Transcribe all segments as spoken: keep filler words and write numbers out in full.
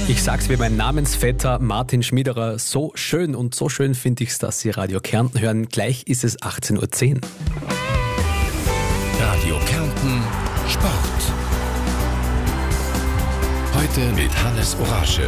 Ich sag's wie mein Namensvetter Martin Schmiederer, so schön und so schön finde ich's, dass Sie Radio Kärnten hören. Gleich ist es achtzehn Uhr zehn. Radio Kärnten Sport. Heute mit Hannes Oraschel.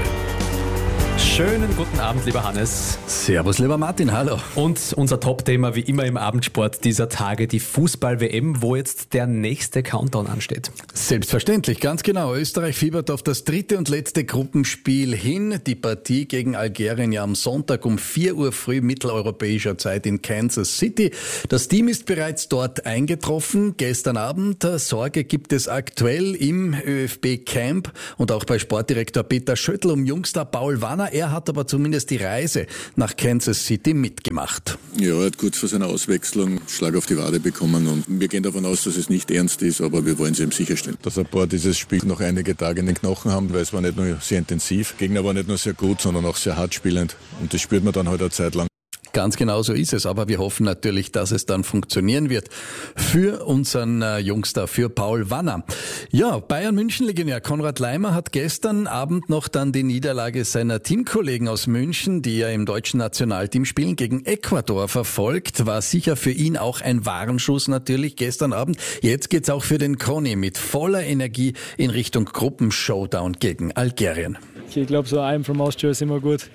Schönen guten Abend, lieber Hannes. Servus, lieber Martin, hallo. Und unser Top-Thema wie immer im Abendsport dieser Tage, die Fußball-W M, wo jetzt der nächste Countdown ansteht. Selbstverständlich, ganz genau. Österreich fiebert auf das dritte und letzte Gruppenspiel hin. Die Partie gegen Algerien ja am Sonntag um vier Uhr früh mitteleuropäischer Zeit in Kansas City. Das Team ist bereits dort eingetroffen. Gestern Abend Sorge gibt es aktuell im ÖFB-Camp und auch bei Sportdirektor Peter Schöttl um Jungstar Paul Wanner. Er hat aber zumindest die Reise nach Kansas City mitgemacht. Ja, er hat kurz vor seiner Auswechslung Schlag auf die Wade bekommen und wir gehen davon aus, dass es nicht ernst ist, aber wir wollen es ihm sicherstellen. Dass ein paar dieses Spiel noch einige Tage in den Knochen haben, weil es war nicht nur sehr intensiv, Gegner war nicht nur sehr gut, sondern auch sehr hart spielend und das spürt man dann halt eine Zeit lang. Ganz genau so ist es, aber wir hoffen natürlich, dass es dann funktionieren wird für unseren äh, Jungstar, für Paul Wanner. Ja, Bayern-München-Legionär Konrad Laimer hat gestern Abend noch dann die Niederlage seiner Teamkollegen aus München, die ja im deutschen Nationalteam spielen, gegen Ecuador verfolgt. War sicher für ihn auch ein Warnschuss natürlich gestern Abend. Jetzt geht's auch für den Conny mit voller Energie in Richtung Gruppenshowdown gegen Algerien. Ich glaube, so ein from Austria ist immer gut.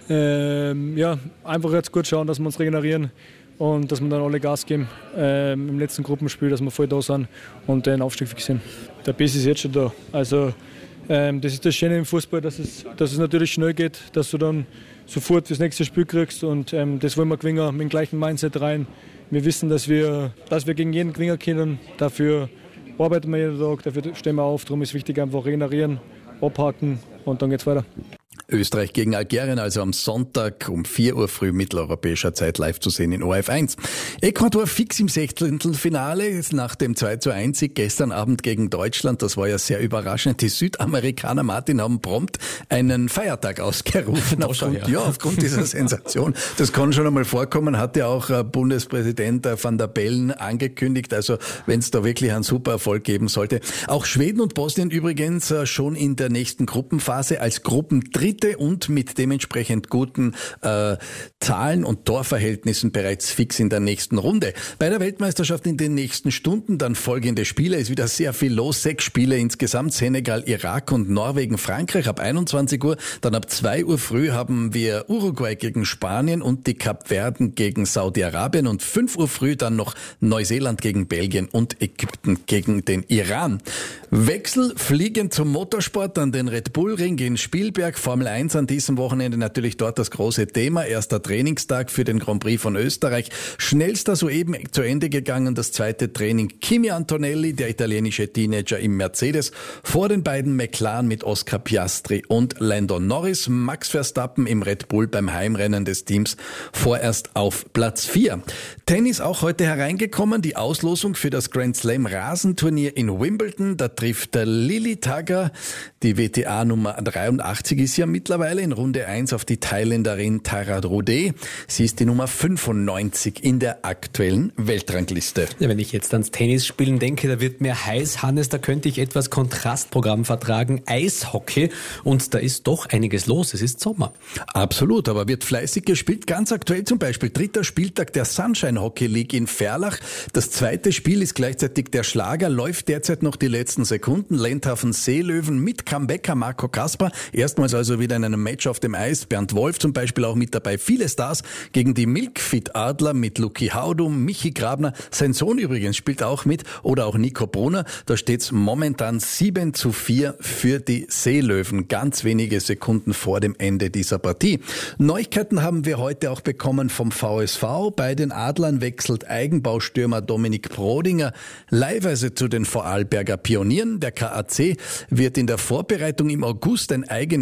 Ähm, ja, einfach jetzt gut schauen, dass wir uns regenerieren und dass wir dann alle Gas geben ähm, im letzten Gruppenspiel, dass wir voll da sind und den Aufstieg fixieren. Der Biss ist jetzt schon da. Also ähm, das ist das Schöne im Fußball, dass es, dass es natürlich schnell geht, dass du dann sofort das nächste Spiel kriegst und ähm, das wollen wir gewinnen mit dem gleichen Mindset rein. Wir wissen, dass wir, dass wir gegen jeden gewinnen können. Dafür arbeiten wir jeden Tag, dafür stehen wir auf. Darum ist wichtig, einfach regenerieren, abhaken und dann geht's weiter. Österreich gegen Algerien, also am Sonntag um vier Uhr früh mitteleuropäischer Zeit live zu sehen in O R F eins. Ecuador fix im Sechzehntelfinale nach dem zwei zu eins Sieg gestern Abend gegen Deutschland. Das war ja sehr überraschend. Die Südamerikaner, Martin, haben prompt einen Feiertag ausgerufen aufgrund, ja, aufgrund dieser Sensation. Das kann schon einmal vorkommen, hat ja auch Bundespräsident Van der Bellen angekündigt. Also wenn es da wirklich einen super Erfolg geben sollte. Auch Schweden und Bosnien übrigens schon in der nächsten Gruppenphase als Gruppendritte und mit dementsprechend guten äh, Zahlen und Torverhältnissen bereits fix in der nächsten Runde. Bei der Weltmeisterschaft in den nächsten Stunden dann folgende Spiele. Ist wieder sehr viel los. Sechs Spiele insgesamt. Senegal, Irak und Norwegen, Frankreich ab einundzwanzig Uhr. Dann ab zwei Uhr früh haben wir Uruguay gegen Spanien und die Kapverden gegen Saudi-Arabien und fünf Uhr früh dann noch Neuseeland gegen Belgien und Ägypten gegen den Iran. Wechsel fliegen zum Motorsport an den Red Bull Ring in Spielberg. Formel eins an diesem Wochenende natürlich dort das große Thema. Erster Trainingstag für den Grand Prix von Österreich. Schnellster soeben zu Ende gegangen, das zweite Training. Kimi Antonelli, der italienische Teenager im Mercedes, vor den beiden McLaren mit Oscar Piastri und Lando Norris. Max Verstappen im Red Bull beim Heimrennen des Teams vorerst auf Platz vier. Tennis auch heute hereingekommen, die Auslosung für das Grand Slam Rasenturnier in Wimbledon. Da trifft der Lili Tagger, die W T A Nummer dreiundachtzig ist ja mittlerweile in Runde eins auf die Thailänderin Tara Rodé. Sie ist die Nummer fünfundneunzig in der aktuellen Weltrangliste. Ja, wenn ich jetzt ans Tennisspielen denke, da wird mir heiß, Hannes, da könnte ich etwas Kontrastprogramm vertragen. Eishockey, und da ist doch einiges los. Es ist Sommer. Absolut, aber wird fleißig gespielt. Ganz aktuell zum Beispiel dritter Spieltag der Sunshine Hockey League in Verlach. Das zweite Spiel ist gleichzeitig der Schlager, läuft derzeit noch die letzten Sekunden. Lendhafen Seelöwen mit Comebacker Marco Kasper. Erstmals also wieder in einem Match auf dem Eis. Bernd Wolf zum Beispiel auch mit dabei. Viele Stars gegen die Milkfit Adler mit Luki Haudum, Michi Grabner. Sein Sohn übrigens spielt auch mit. Oder auch Nico Brunner. Da steht's momentan sieben zu vier für die Seelöwen. Ganz wenige Sekunden vor dem Ende dieser Partie. Neuigkeiten haben wir heute auch bekommen vom V S V. Bei den Adlern wechselt Eigenbaustürmer Dominik Brodinger leihweise zu den Vorarlberger Pionieren. Der K A C wird in der Vorbereitung im August ein eigenes Turnier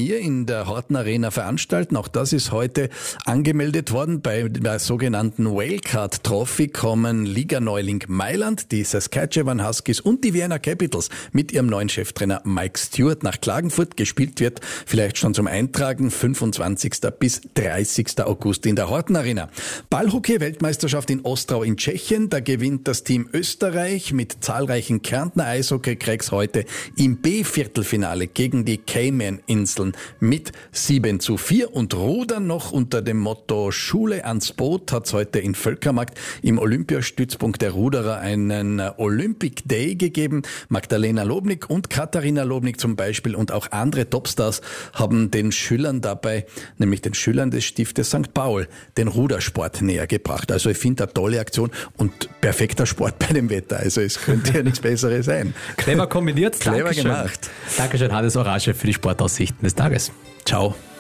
Turnier in der Horten Arena veranstalten. Auch das ist heute angemeldet worden. Bei der sogenannten Wildcard Trophy kommen Liga-Neuling Mailand, die Saskatchewan Huskies und die Vienna Capitals mit ihrem neuen Cheftrainer Mike Stewart nach Klagenfurt. Gespielt wird vielleicht schon zum Eintragen fünfundzwanzigsten bis dreißigsten August in der Horten Arena. Ballhockey-Weltmeisterschaft in Ostrau in Tschechien. Da gewinnt das Team Österreich mit zahlreichen Kärntner Eishockey-Cracks heute im B-Viertelfinale gegen die Cayman-Inseln mit sieben zu vier. Und Rudern noch unter dem Motto Schule ans Boot hat es heute in Völkermarkt im Olympiastützpunkt der Ruderer einen Olympic Day gegeben. Magdalena Lobnik und Katharina Lobnik zum Beispiel und auch andere Topstars haben den Schülern dabei, nämlich den Schülern des Stiftes Sankt Paul, den Rudersport näher gebracht. Also ich finde eine tolle Aktion und perfekter Sport bei dem Wetter. Also es könnte ja nichts Besseres sein. Clever kombiniert. Clever Dankeschön. gemacht. Dankeschön, Hannes Orasche, für die Sportaussichten des Tages. Ciao.